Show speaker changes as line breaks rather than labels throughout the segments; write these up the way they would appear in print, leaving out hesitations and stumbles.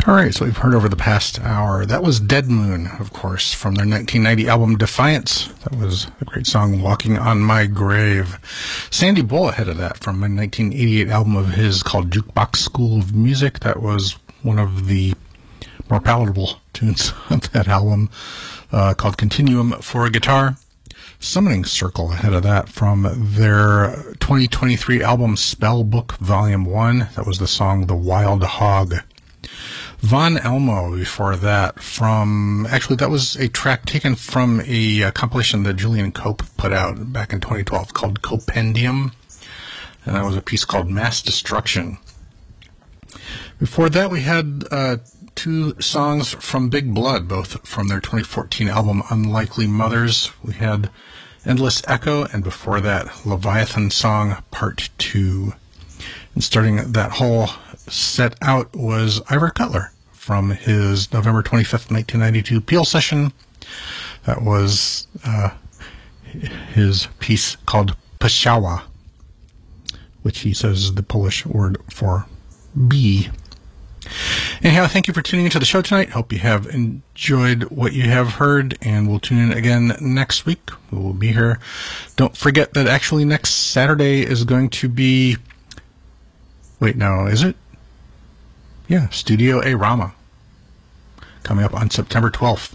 All right, so we've heard over the past hour. That was Dead Moon, of course, from their 1990 album Defiance. That was a great song, Walking on My Grave. Sandy Bull ahead of that from a 1988 album of his called Jukebox School of Music. That was one of the more palatable tunes of that album, called Continuum for Guitar. Summoning Circle ahead of that from their 2023 album Spellbook Volume 1. That was the song The Wild Hog. Von Elmo before that from, actually that was a track taken from a compilation that Julian Cope put out back in 2012 called Copendium, and that was a piece called Mass Destruction. Before that we had two songs from Big Blood, both from their 2014 album Unlikely Mothers. We had Endless Echo, and before that Leviathan Song Part 2. And starting that whole set out was Ivor Cutler from his November 25th, 1992 Peel session. That was his piece called Pszczoła, which he says is the Polish word for bee. Anyhow, thank you for tuning into the show tonight. Hope you have enjoyed what you have heard, and we'll tune in again next week. We will be here. Don't forget that actually next Saturday is going to be... Wait, no, is it? Yeah, Studio A Rama, coming up on September 12th.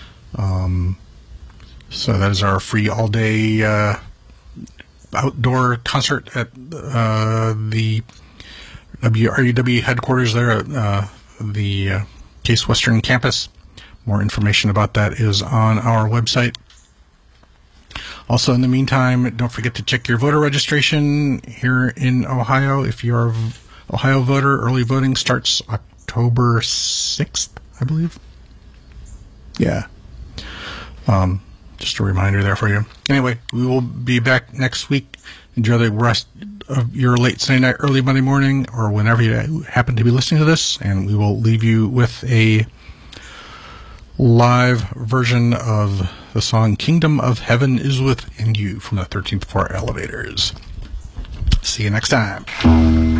So that is our free all-day outdoor concert at the WRUW headquarters there at the Case Western campus. More information about that is on our website. Also, in the meantime, don't forget to check your voter registration here in Ohio. If you're an Ohio voter, early voting starts October 6th, I believe. Yeah. Just a reminder there for you. Anyway, we will be back next week. Enjoy the rest of your late Sunday night, early Monday morning, or whenever you happen to be listening to this, and we will leave you with a live version of the song Kingdom of Heaven is Within You from the 13th Floor Elevators. See you next time.